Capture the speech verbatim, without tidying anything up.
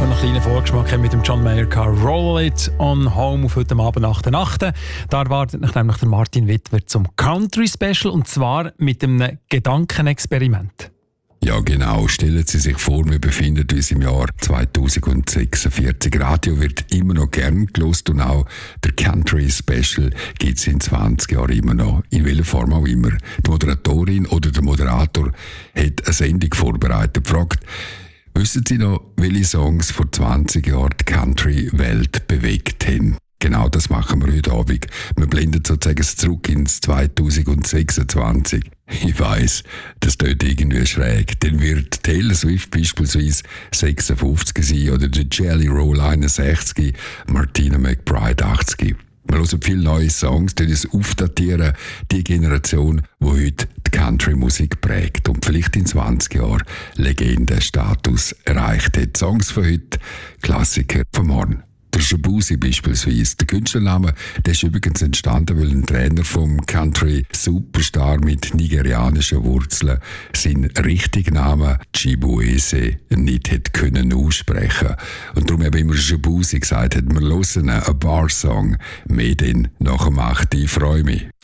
schon einen kleinen Vorgeschmack haben mit dem John Mayer gehabt. Roll It on Home auf heute Abend nach der achten Da erwartet mich nämlich der Martin Wittwer zum Country Special, und zwar mit einem Gedankenexperiment. Ja, genau. Stellen Sie sich vor, wir befinden uns im Jahr zweitausendsechsundvierzig. Radio wird immer noch gern gelost und auch der Country Special gibt es in zwanzig Jahren immer noch. In welcher Form auch immer. Die Moderatorin oder der Moderator hat eine Sendung vorbereitet. Fragt, wissen Sie noch, welche Songs vor zwanzig Jahren die Country-Welt bewegt haben? Genau das machen wir heute Abend. Wir blenden sozusagen zurück ins zweitausendsechsundzwanzig. Ich weiss, das tut irgendwie schräg. Dann wird Taylor Swift beispielsweise sechsundfünfzig sein oder der Jelly Roll einundsechzig, Martina McBride achtzig. Wir hören viele neue Songs, die das aufdatieren, die Generation, die heute die Country-Musik prägt und vielleicht in zwanzig Jahren Legendenstatus erreicht hat. Songs von heute, Klassiker von morgen. Der Shabuzi beispielsweise. Der Künstlername, der ist übrigens entstanden, weil ein Trainer vom Country-Superstar mit nigerianischen Wurzeln seinen richtigen Namen Chibueze nicht hätte können aussprechen. Und darum habe ich immer Shabuzi gesagt, hat wir hören einen Bar-Song. Mehr denn nach dem acht Ich freue mich.